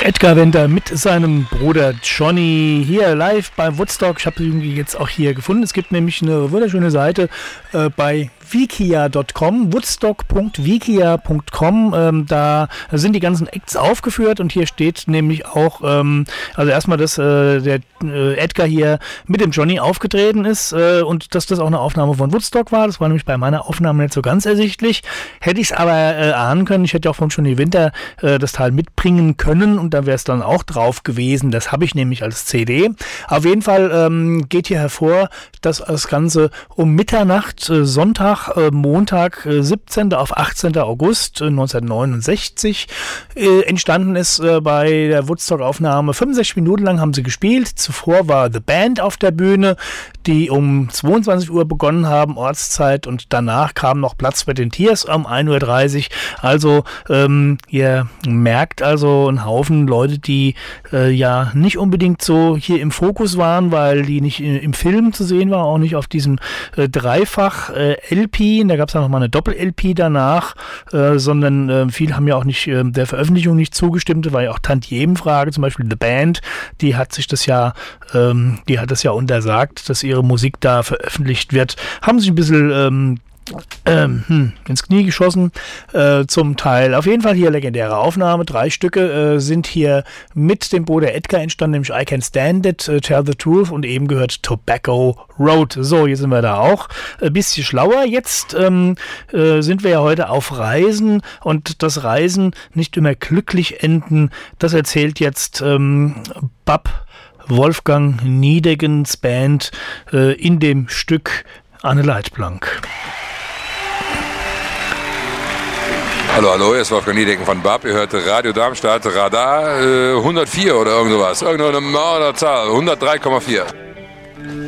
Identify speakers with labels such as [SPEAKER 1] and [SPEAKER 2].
[SPEAKER 1] Edgar Winter mit seinem Bruder Johnny hier live beim Woodstock. Ich habe sie irgendwie jetzt auch hier gefunden. Es gibt nämlich eine wunderschöne Seite bei wikia.com, woodstock.wikia.com. Da sind die ganzen Acts aufgeführt und hier steht nämlich auch, also erstmal, dass der Edgar hier mit dem Johnny aufgetreten ist und dass das auch eine Aufnahme von Woodstock war. Das war nämlich bei meiner Aufnahme nicht so ganz ersichtlich. Hätte ich es aber ahnen können. Ich hätte auch von Johnny Winter das Teil mitbringen können und da wäre es dann auch drauf gewesen. Das habe ich nämlich als CD. Auf jeden Fall geht hier hervor, dass das Ganze um Mitternacht, Sonntag, Montag, 17. auf 18. August 1969 entstanden ist bei der Woodstock-Aufnahme. 65 Minuten lang haben sie gespielt. Zuvor war The Band auf der Bühne, die um 22 Uhr begonnen haben, Ortszeit, und danach kam noch Blood, Sweat and Tears um 1.30 Uhr. Also ihr merkt also einen Haufen Leute, die ja nicht unbedingt so hier im Fokus waren, weil die nicht im Film zu sehen waren, auch nicht auf diesem Dreifach-LP. Da gab es ja nochmal eine Doppel-LP danach, sondern viele haben ja auch nicht der Veröffentlichung nicht zugestimmt. Das war ja auch Tantiemenfrage, zum Beispiel The Band, die hat das ja untersagt, dass ihre Musik da veröffentlicht wird. Haben sich ein bisschen ins Knie geschossen, zum Teil. Auf jeden Fall hier legendäre Aufnahme. 3 Stücke sind hier mit dem Bruder Edgar entstanden, nämlich I Can't Stand It, Tell the Truth und eben gehört Tobacco Road. So, jetzt sind wir da auch ein bisschen schlauer. Jetzt sind wir ja heute auf Reisen und das Reisen nicht immer glücklich enden. Das erzählt jetzt Bab Wolfgang Niedegens Band in dem Stück Anne Leitblank.
[SPEAKER 2] Hallo, hier ist Wolfgang Niedecken von Bab. Ihr hört Radio Darmstadt, Radar 104 oder irgend sowas. Irgendeine Zahl, 103,4.